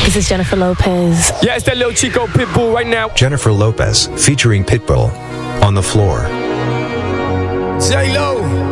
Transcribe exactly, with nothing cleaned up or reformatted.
This is Jennifer Lopez. Yeah, it's that little Chico Pitbull right now. Jennifer Lopez featuring Pitbull on the floor. J-Lo.